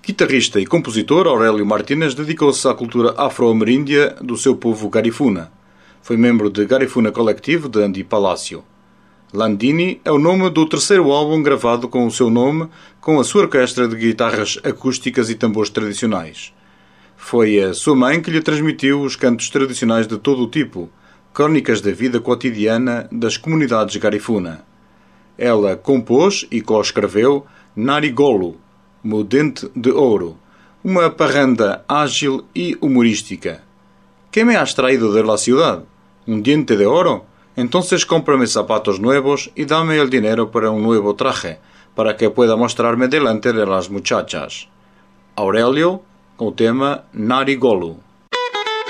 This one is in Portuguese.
Guitarrista e compositor, Aurélio Martínez dedicou-se à cultura afro-ameríndia do seu povo Garifuna. Foi membro de Garifuna Collective de Andy Palacio. Landini é o nome do terceiro álbum gravado com o seu nome, com a sua orquestra de guitarras acústicas e tambores tradicionais. Foi a sua mãe que lhe transmitiu os cantos tradicionais de todo o tipo, crônicas da vida cotidiana das comunidades Garifuna. Ela compôs e co-escreveu Narigolo, Meu Dente de Ouro, uma parranda ágil e humorística. ¿Qué me has traído de la ciudad? ¿Un diente de oro? Entonces cómprame zapatos nuevos y dame el dinero para un nuevo traje, para que pueda mostrarme delante de las muchachas. Aurélio, com o tema Narigolo.